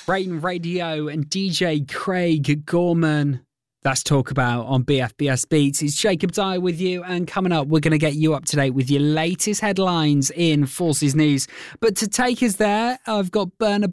Brighton Radio and DJ Craig Gorman. That's Talk About on BFBS Beats. It's Jacob Dyer with you, and coming up, we're going to get you up to date with your latest headlines in Forces News. But to take us there, I've got Burna